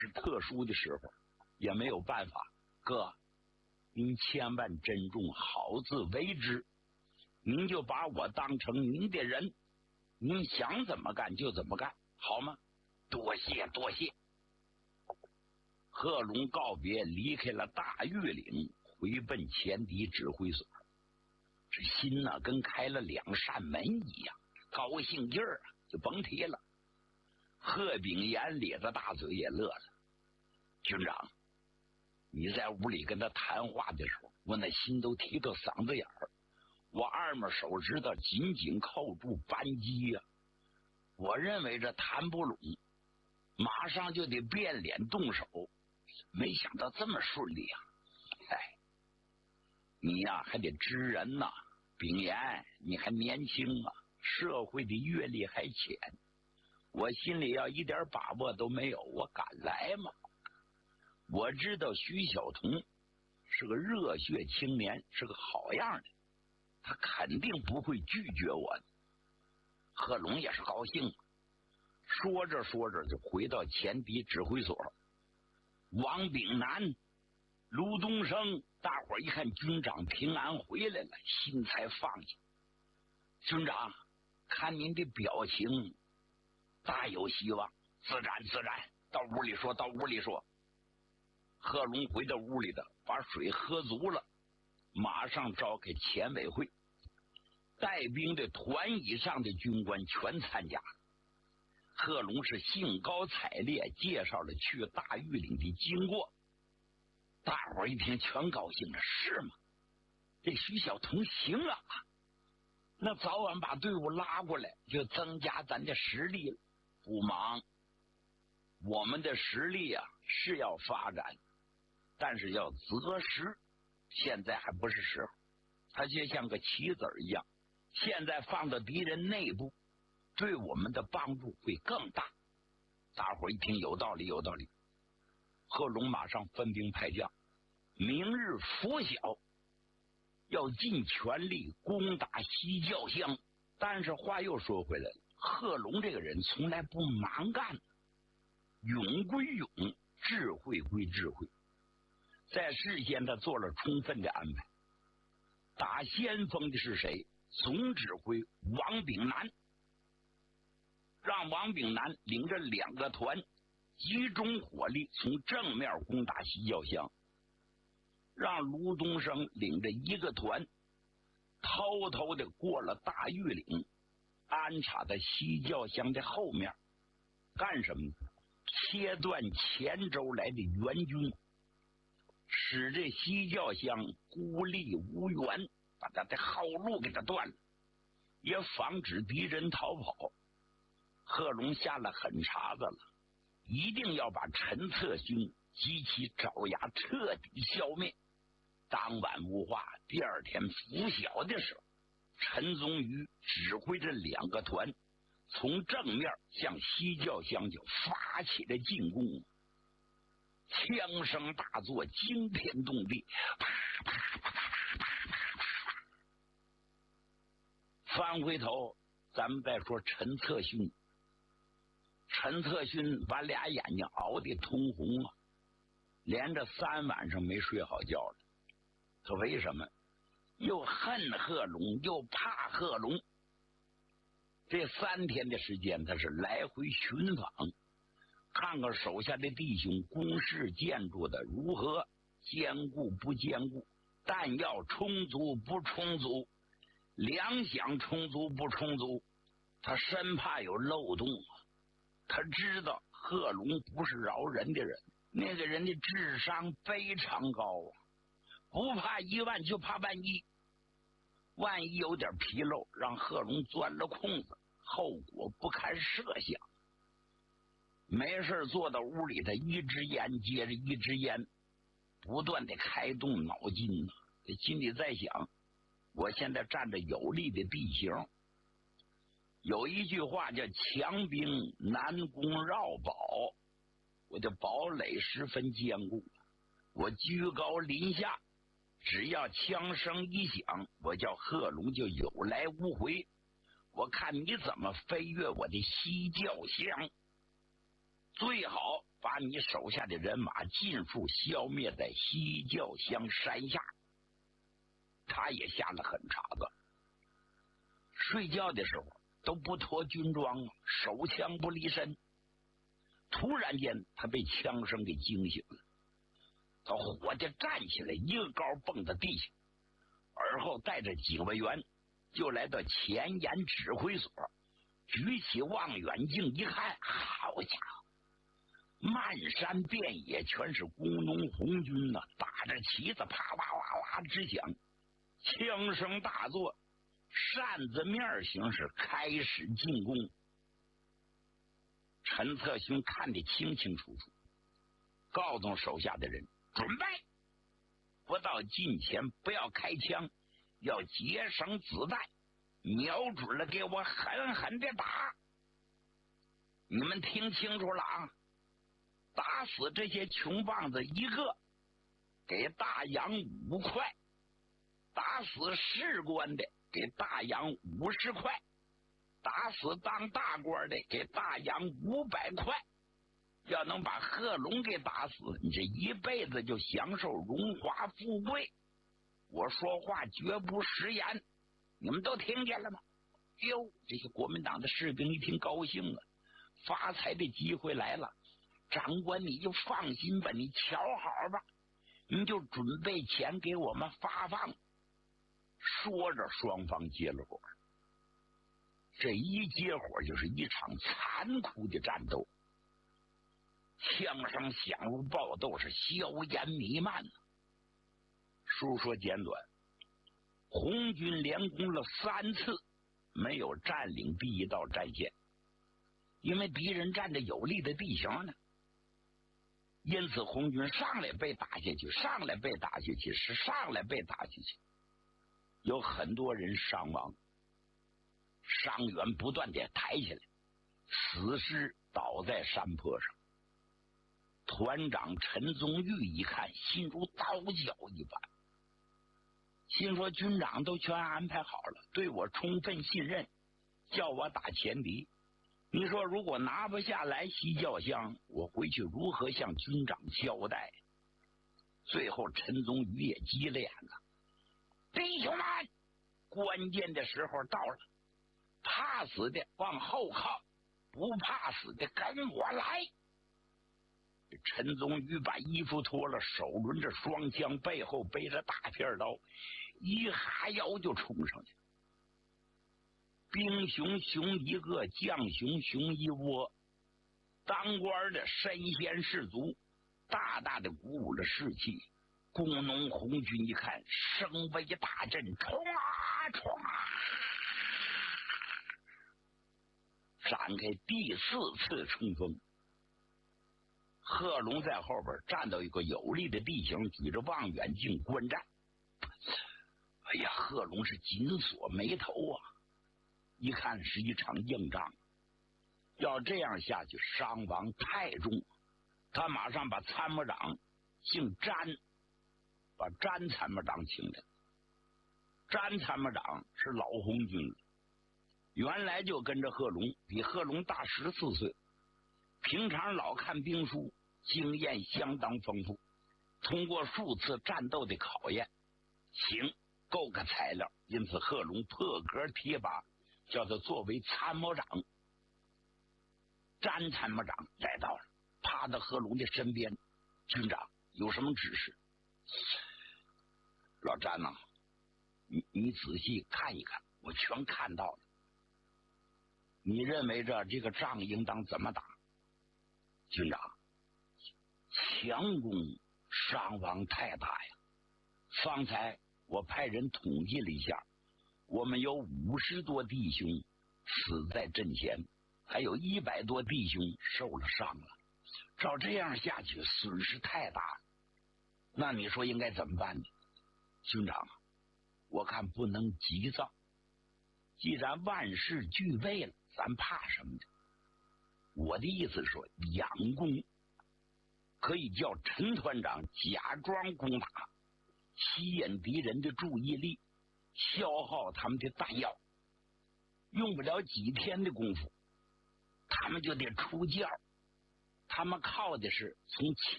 是特殊的时候，也没有办法。哥，您千万珍重，好自为之。您就把我当成您的人，您想怎么干就怎么干，好吗？多谢多谢。贺龙告别，离开了大峪岭，回奔前敌指挥所。这心呢，跟开了2扇门一样，高兴劲儿啊，就甭提了。贺炳炎咧着大嘴也乐了。军长，你在屋里跟他谈话的时候，我那心都提到嗓子眼儿，我2枚手指头紧紧扣住扳机呀。我认为这谈不拢，马上就得变脸动手，没想到这么顺利啊！哎，你呀还得知人呐，炳炎，你还年轻啊，社会的阅历还浅，我心里要一点把握都没有，我敢来吗？我知道徐晓彤是个热血青年，是个好样的，他肯定不会拒绝我的。贺龙也是高兴，说着说着就回到前敌指挥所。王炳南、卢东升，大伙一看军长平安回来了，心才放下。军长，看您的表情，大有希望。自然自然，到屋里说，到屋里说。贺龙回到屋里的，把水喝足了，马上召开前委会，带兵的团以上的军官全参加了。贺龙是兴高采烈介绍了去大峪岭的经过，大伙一听全高兴了，是吗？这徐晓彤行啊，那早晚把队伍拉过来，就增加咱的实力了。不忙，我们的实力啊是要发展，但是要择时，现在还不是时候。它就像个棋子一样，现在放到敌人内部，对我们的帮助会更大。大伙一听有道理有道理。贺龙马上分兵派将，明日拂晓要尽全力攻打西教乡。但是话又说回来了，贺龙这个人从来不蛮干，勇归勇，智慧归智慧，在事先他做了充分的安排。打先锋的是谁？总指挥王炳南，让王炳南领着2个团集中火力从正面攻打西教乡，让卢东升领着1个团偷偷的过了大峪岭，安插在西教乡的后面。干什么呢？切断前周来的援军，使这西教乡孤立无援，把他的后路给他断了，也防止敌人逃跑。贺龙下了狠茬子了，一定要把陈策勋及其爪牙彻底消灭。当晚无话，第2天拂晓的时候，陈宗瑜指挥着2个团从正面向西教乡就发起了进攻，枪声大作，惊天动地，啪啪啪啪啪啪啪。翻回头咱们再说陈策勋。陈策勋把俩眼睛熬得通红啊，连着3晚上没睡好觉了。可为什么？又恨贺龙，又怕贺龙。这3天的时间，他是来回寻访，看看手下的弟兄工事建筑的如何，坚固不坚固，弹药充足不充足，粮饷充足不充足，他生怕有漏洞啊。他知道贺龙不是饶人的人，那个人的智商非常高啊，不怕1万就怕万一，万一有点纰漏，让贺龙钻了空子，后果不堪设想。没事坐到屋里，他一支烟接着一支烟，不断的开动脑筋呢。心里在想，我现在占着有利的地形，有一句话叫强兵难攻绕堡，我的堡垒十分坚固，我居高临下，只要枪声一响，我叫贺龙就有来无回，我看你怎么飞越我的西教乡。最好把你手下的人马尽数消灭在西滘乡山下。他也下了狠茬子，睡觉的时候都不脱军装，手枪不离身。突然间他被枪声给惊醒了，他火地站起来，一个高蹦到地下，而后带着警卫员就来到前沿指挥所，举起望远镜一看，好家伙，漫山遍野全是工农红军呐，打着旗子啪啪啪啪直响，枪声大作，扇子面形势开始进攻。陈策勋看得清清楚楚，告诉手下的人准备，不到近前不要开枪，要节省子弹，瞄准了给我狠狠的打。你们听清楚了啊，打死这些穷棒子一个给大洋5块，打死士官的给大洋50块，打死当大官的给大洋500块。要能把贺龙给打死，你这一辈子就享受荣华富贵。我说话绝不食言，你们都听见了吗？哟，这些国民党的士兵一听高兴了，发财的机会来了。长官你就放心吧，你瞧好吧，你就准备钱给我们发放。说着双方接了火，这一接火就是一场残酷的战斗，枪声响如爆豆，是硝烟弥漫。书说简短，红军连攻了3次，没有占领第一道战线，因为敌人占着有利的地形呢。因此红军上来被打下去，上来被打下去，是上来被打下去，有很多人伤亡，伤员不断地抬起来，死尸倒在山坡上。团长陈宗玉一看，心如刀绞一般，心说军长都全安排好了，对我充分信任，叫我打前敌，你说如果拿不下来西滘乡，我回去如何向军长交代？最后陈宗宇也急了眼了，弟兄们，关键的时候到了，怕死的往后靠，不怕死的跟我来。陈宗宇把衣服脱了，手抡着双枪，背后背着大片刀，一哈腰就冲上去。兵熊熊一个，将熊熊一窝，当官的身先士卒，大大的鼓舞了士气。工农红军一看，声威大振，冲啊冲啊，展开第4次冲锋。贺龙在后边站到一个有利的地形，举着望远镜观战。哎呀，贺龙是紧锁眉头啊，一看是一场硬仗，要这样下去伤亡太重。他马上把参谋长姓詹，把詹参谋长请来。詹参谋长是老红军了，原来就跟着贺龙，比贺龙大14岁，平常老看兵书，经验相当丰富，通过数次战斗的考验，行，够个材料。因此贺龙破格提拔，叫他作为参谋长。詹参谋长来到了，趴到贺龙的身边，军长有什么指示？老詹呐，你仔细看一看，我全看到了。你认为这个仗应当怎么打？军长，强攻伤亡太大呀！方才我派人统计了一下，我们有50多弟兄死在阵前，还有100多弟兄受了伤了。照这样下去，损失太大了。那你说应该怎么办呢？军长，我看不能急躁。既然万事俱备了，咱怕什么呢？我的意思说，佯攻可以叫陈团长假装攻打，吸引敌人的注意力，消耗他们的弹药，用不了几天的功夫，他们就得出教， 他们靠的是从